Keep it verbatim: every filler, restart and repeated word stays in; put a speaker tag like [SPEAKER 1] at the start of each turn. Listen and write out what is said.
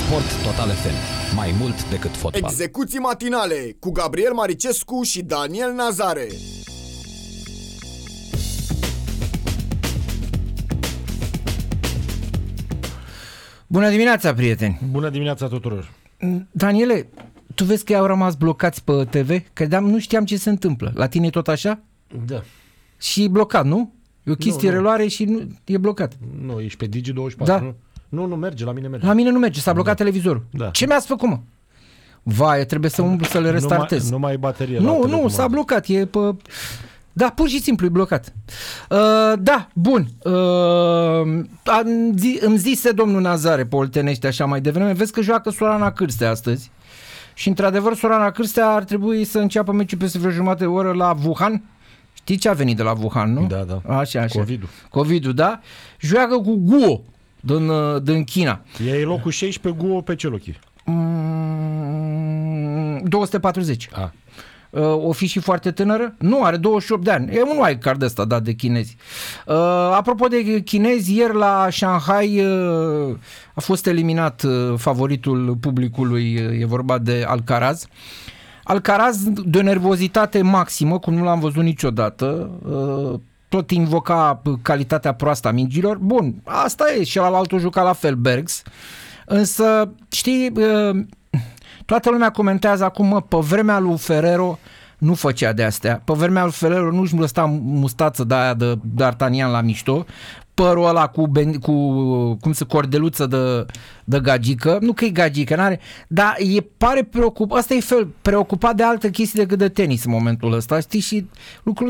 [SPEAKER 1] Sport Total F M. Mai mult decât fotbal.
[SPEAKER 2] Execuții matinale cu Gabriel Maricescu și Daniel Nazare.
[SPEAKER 3] Bună dimineața, prieteni!
[SPEAKER 4] Bună dimineața tuturor!
[SPEAKER 3] Daniele, tu vezi că au rămas blocați pe T V? Credeam, nu știam ce se întâmplă. La tine e tot așa?
[SPEAKER 4] Da.
[SPEAKER 3] Și blocat, nu? E o chestie
[SPEAKER 4] Nu, nu.
[SPEAKER 3] reluare și nu, e blocat.
[SPEAKER 4] Nu, ești pe Digi douăzeci și patru,
[SPEAKER 3] Da.
[SPEAKER 4] nu? Nu, nu merge, la mine merge.
[SPEAKER 3] La mine nu merge, s-a blocat
[SPEAKER 4] Da.
[SPEAKER 3] televizorul.
[SPEAKER 4] Da.
[SPEAKER 3] Ce mi-ați făcut, mă? Vai, trebuie să umblu să le restartez.
[SPEAKER 4] Nu mai, nu mai ai baterie la
[SPEAKER 3] Nu, nu,
[SPEAKER 4] telecomandă.
[SPEAKER 3] s-a blocat, e pe... Da, pur și simplu e blocat. Uh, da, bun. Uh, am zi, îmi zise domnul Nazare pe Oltenești așa mai devreme, vezi că joacă Sorana Cârstea astăzi. Și într-adevăr Sorana Cârstea ar trebui să înceapă meciul peste vreo jumătate de oră la Wuhan. Știi ce a venit de la Wuhan, nu?
[SPEAKER 4] Da, da.
[SPEAKER 3] Așa, așa.
[SPEAKER 4] Covid-ul.
[SPEAKER 3] Covid-ul, da. Joacă cu Guo din, din China.
[SPEAKER 4] E locul șaisprezece, Guo pe ce loc e?
[SPEAKER 3] Mm, două sute patruzeci.
[SPEAKER 4] A.
[SPEAKER 3] Uh, o fi și foarte tânără? Nu, are douăzeci și opt de ani. E un white card ăsta dat de chinezi. Uh, apropo de chinezi, ieri la Shanghai uh, a fost eliminat uh, favoritul publicului, uh, e vorba de Alcaraz. Alcaraz, de o nervozitate maximă, cum nu l-am văzut niciodată, uh, tot invoca calitatea proastă a mingilor. Bun, asta e, și ălalalt o juca la fel, Bergs. Însă, știi... Uh, Toată lumea comentează acum, mă, pe vremea lui Ferrero nu făcea de astea. Pe vremea lui Ferrero nu-și lăsa mustață de aia de D'Artagnan la mișto, părul ăla cu, ben, cu cum se cordeluță de, de gagică, nu că e gagică, n-are, dar e pare preocupat, asta e fel, preocupat de altă chestie decât de tenis în momentul ăsta, știi, și lucrurile